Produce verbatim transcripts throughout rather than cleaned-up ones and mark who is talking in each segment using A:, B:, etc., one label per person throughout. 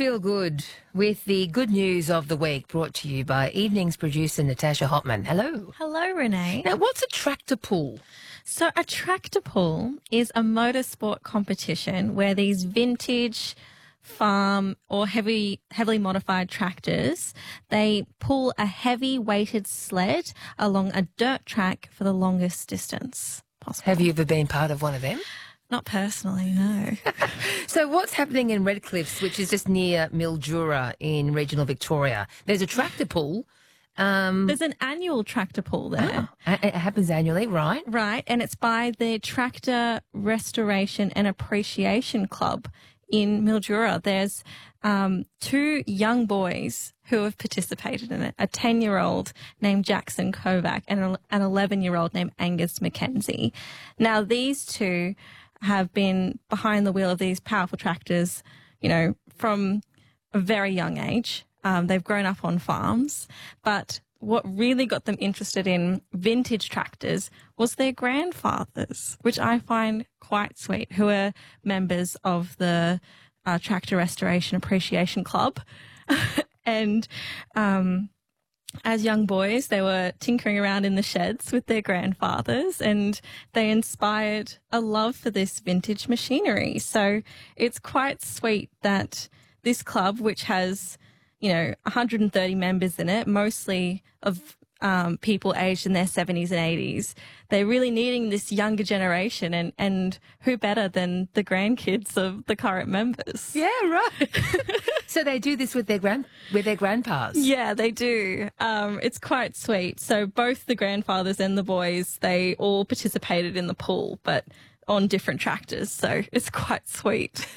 A: feel good with the good news of the week brought to you by Evenings producer Natasha Hotman. Hello.
B: Hello, Renee.
A: Now, what's a tractor pull?
B: So a tractor pull is a motorsport competition where these vintage farm or heavy, heavily modified tractors, they pull a heavy weighted sled along a dirt track for the longest distance possible.
A: Have you ever been part of one of them?
B: Not personally, no.
A: So what's happening in Redcliffs, which is just near Mildura in regional Victoria? There's a tractor pull. Um,
B: There's an annual tractor pull there.
A: oh, it happens annually, right?
B: Right, and it's by the Tractor Restoration and Appreciation Club in Mildura. There's um, two young boys who have participated in it, a ten-year-old named Jackson Kovac and an eleven-year-old named Angus McKenzie. Now, these two have been behind the wheel of these powerful tractors, you know, from a very young age. Um, they've grown up on farms, but what really got them interested in vintage tractors was their grandfathers, which I find quite sweet, who are members of the uh, Tractor Restoration Appreciation Club. and um, as young boys, they were tinkering around in the sheds with their grandfathers, and they inspired a love for this vintage machinery. So it's quite sweet that this club, which has, you know, one hundred thirty members in it, mostly of um, people aged in their seventies and eighties. They're really needing this younger generation, and, and who better than the grandkids of the current members?
A: Yeah, right. So they do this with their grand with their grandpas.
B: Yeah, they do. Um, it's quite sweet. So both the grandfathers and the boys, they all participated in the pool, but on different tractors. So it's quite sweet.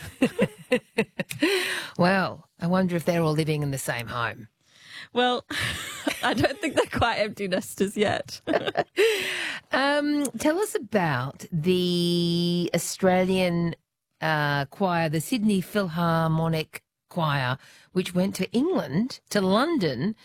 A: Well, I wonder if they're all living in the same home.
B: Well, I don't think they're quite empty nesters yet.
A: um, tell us about the Australian uh, choir, the Sydney Philharmonic Choir, which went to England, to London,